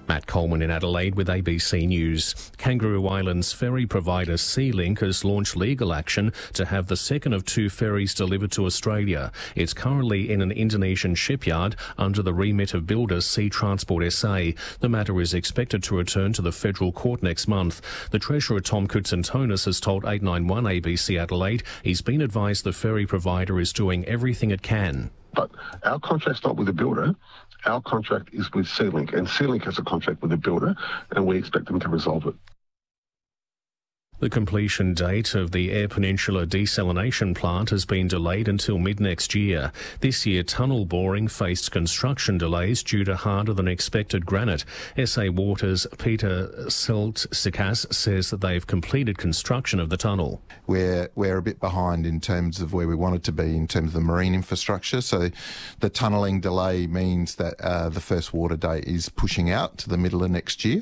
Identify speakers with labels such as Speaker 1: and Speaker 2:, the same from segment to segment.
Speaker 1: Matt Coleman in Adelaide with ABC News. Kangaroo Island's ferry provider SeaLink has launched legal action to have the second of two ferries delivered to Australia. It's currently in an Indonesian shipyard under the remit of builder Sea Transport SA. The matter is expected to return to the federal court next month. The Treasurer Tom Koutsantonis has told 891 ABC Adelaide he's been advised the ferry provider is doing everything it can.
Speaker 2: But our contract's not with the builder. Our contract is with SeaLink, and SeaLink has a contract with the builder, and we expect them to resolve it.
Speaker 1: The completion date of the Eyre Peninsula desalination plant has been delayed until mid-next year. This year, tunnel boring faced construction delays due to harder than expected granite. SA Water's Peter Sikas says that they've completed construction of the tunnel.
Speaker 3: We're a bit behind in terms of where we wanted to be in terms of the marine infrastructure. So the tunnelling delay means that the first water date is pushing out to the middle of next year.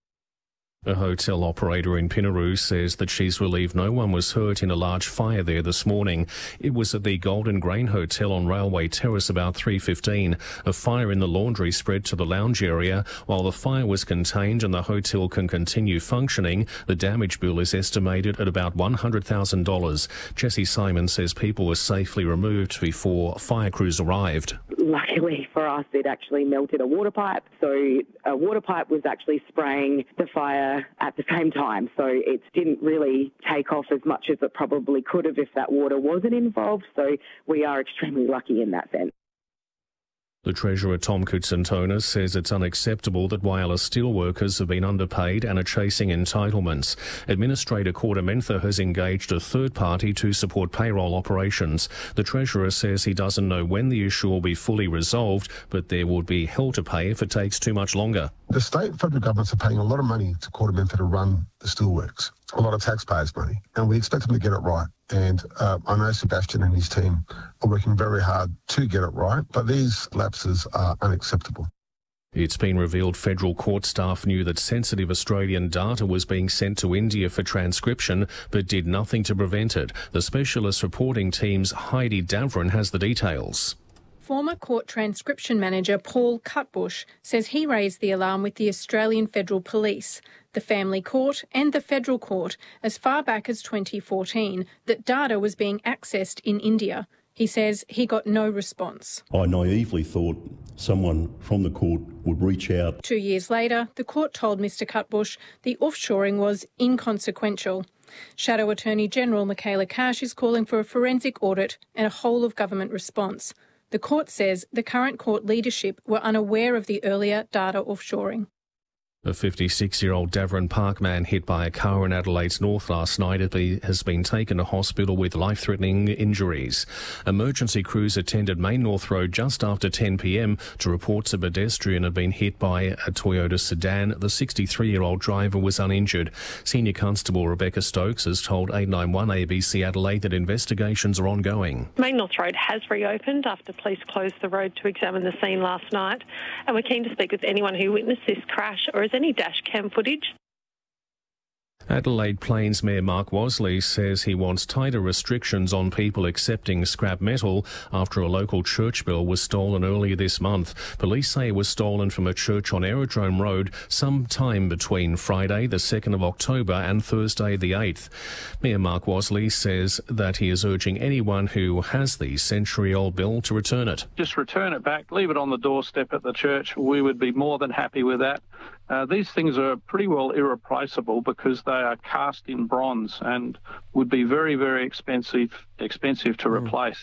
Speaker 1: A hotel operator in Pinaroo says that she's relieved no one was hurt in a large fire there this morning. It was at the Golden Grain Hotel on Railway Terrace about 3:15. A fire in the laundry spread to the lounge area. While the fire was contained and the hotel can continue functioning, the damage bill is estimated at about $100,000. Jessie Simon says people were safely removed before fire crews arrived.
Speaker 4: Luckily for us, it actually melted a water pipe. So a water pipe was actually spraying the fire at the same time. So it didn't really take off as much as it probably could have if that water wasn't involved. So we are extremely lucky in that sense.
Speaker 1: The Treasurer Tom Koutsantonis says it's unacceptable that wireless steelworkers have been underpaid and are chasing entitlements. Administrator Kordamentha has engaged a third party to support payroll operations. The Treasurer says he doesn't know when the issue will be fully resolved, but there would be hell to pay if it takes too much longer.
Speaker 2: The state and federal governments are paying a lot of money to Kordamentha to run the steelworks, a lot of taxpayers' money, and we expect them to get it right. And I know Sebastian and his team are working very hard to get it right, but these lapses are unacceptable.
Speaker 1: It's been revealed federal court staff knew that sensitive Australian data was being sent to India for transcription, but did nothing to prevent it. The specialist reporting team's Heidi Davron has the details.
Speaker 5: Former court transcription manager Paul Cutbush says he raised the alarm with the Australian Federal Police, the Family Court and the Federal Court as far back as 2014 that data was being accessed in India. He says he got no response.
Speaker 6: I naively thought someone from the court would reach out.
Speaker 5: 2 years later, the court told Mr Cutbush the offshoring was inconsequential. Shadow Attorney General Michaela Cash is calling for a forensic audit and a whole-of-government response. The court says the current court leadership were unaware of the earlier data offshoring.
Speaker 1: A 56-year-old Davern Park man hit by a car in Adelaide's north last night has been taken to hospital with life-threatening injuries. Emergency crews attended Main North Road just after 10 p.m. to reports a pedestrian had been hit by a Toyota sedan. The 63-year-old driver was uninjured. Senior Constable Rebecca Stokes has told 891 ABC Adelaide that investigations are ongoing.
Speaker 7: Main North Road has reopened after police closed the road to examine the scene last night, and we're keen to speak with anyone who witnessed this crash or has any dash cam footage.
Speaker 1: Adelaide Plains Mayor Mark Wasley says he wants tighter restrictions on people accepting scrap metal after a local church bell was stolen earlier this month. Police say it was stolen from a church on Aerodrome Road sometime between Friday the 2nd of October and Thursday the 8th. Mayor Mark Wasley says that he is urging anyone who has the century-old bell to return it.
Speaker 8: Just return it back, leave it on the doorstep at the church. We would be more than happy with that. These things are pretty well irreplaceable because they are cast in bronze and would be very, very expensive to replace.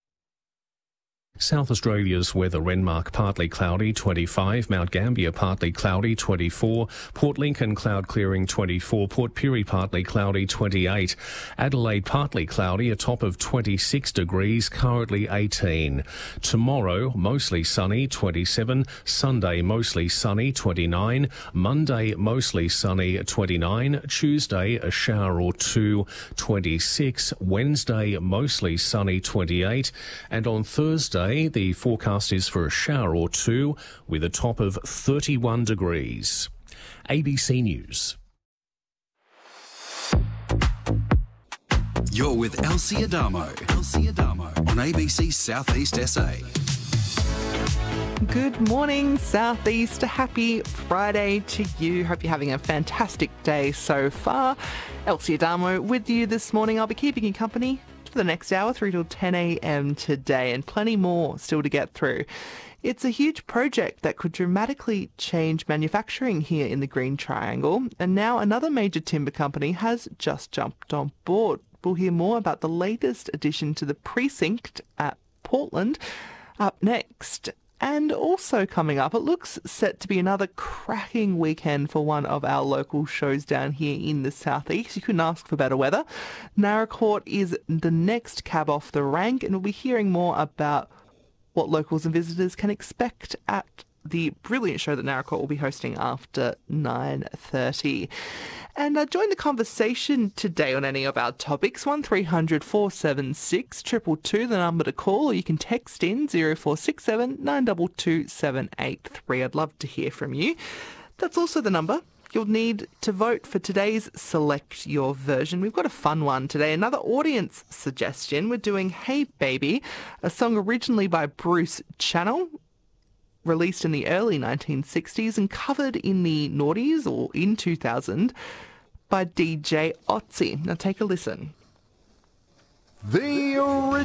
Speaker 1: South Australia's weather: Renmark partly cloudy 25, Mount Gambier partly cloudy 24, Port Lincoln cloud clearing 24, Port Pirie partly cloudy 28, Adelaide partly cloudy, a top of 26 degrees, currently 18. Tomorrow mostly sunny 27, Sunday mostly sunny 29, Monday mostly sunny 29, Tuesday a shower or two 26, Wednesday mostly sunny 28, and on Thursday the forecast is for a shower or two with a top of 31 degrees. ABC News.
Speaker 9: You're with Elsie Adamo on ABC Southeast SA. Good morning, Southeast. A happy Friday to you. Hope you're having a fantastic day so far. Elsie Adamo with you this morning. I'll be keeping you company for the next hour through till 10 a.m. today, and plenty more still to get through. It's a huge project that could dramatically change manufacturing here in the Green Triangle, and now another major timber company has just jumped on board. We'll hear more about the latest addition to the precinct at Portland up next. And also coming up, it looks set to be another cracking weekend for one of our local shows down here in the southeast. You couldn't ask for better weather. Naracoorte is the next cab off the rank, and we'll be hearing more about what locals and visitors can expect at the brilliant show that Naracoorte will be hosting after 9:30. And join the conversation today on any of our topics. 1300 476 222, the number to call, or you can text in 0467 922 783. I'd love to hear from you. That's also the number you'll need to vote for today's Select Your Version. We've got a fun one today. Another audience suggestion. We're doing Hey Baby, a song originally by Bruce Channel, released in the early 1960s and covered in the noughties or in 2000 by DJ Otzi. Now take a listen.
Speaker 10: The